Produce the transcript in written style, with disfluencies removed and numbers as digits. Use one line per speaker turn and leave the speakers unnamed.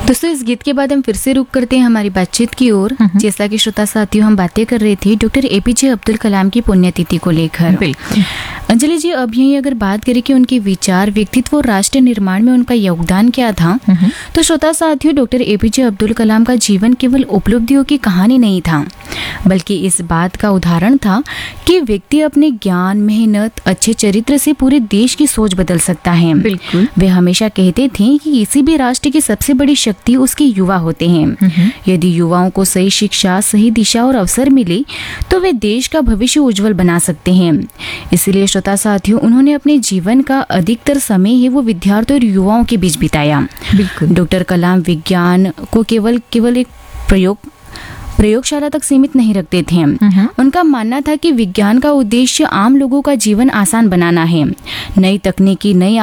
दोस्तों, इस गीत के बाद हम फिर से रुक करते हैं हमारी बातचीत की ओर। जैसा कि श्रोता साथियों हम बातें कर रहे थे डॉक्टर एपीजे अब्दुल कलाम की पुण्यतिथि को लेकर।
बिल्कुल।
अंजलि जी, अब यही अगर बात करें कि उनके विचार, व्यक्तित्व और राष्ट्र निर्माण में उनका योगदान क्या था, तो श्रोता साथियों डॉक्टर एपीजे अब्दुल कलाम का जीवन केवल उपलब्धियों की कहानी नहीं था, बल्कि इस बात का उदाहरण था कि व्यक्ति अपने ज्ञान, मेहनत, अच्छे चरित्र से पूरे देश की सोच बदल सकता है।
बिल्कुल।
वे हमेशा कहते थे कि किसी भी राष्ट्र की सबसे बड़ी शक्ति उसके युवा होते हैं। यदि युवाओं को सही शिक्षा, सही दिशा और अवसर मिले तो वे देश का भविष्य उज्जवल बना सकते हैं। इसलिए श्रोता साथियों, उन्होंने अपने जीवन का अधिकतर समय ही वो विद्यार्थियों और युवाओं के बीच बिताया।
बिल्कुल।
डॉक्टर कलाम विज्ञान को केवल एक प्रयोगशाला तक सीमित नहीं रखते थे। उनका मानना था कि विज्ञान का उद्देश्य आम लोगों का जीवन आसान बनाना है। नई तकनीकी, नई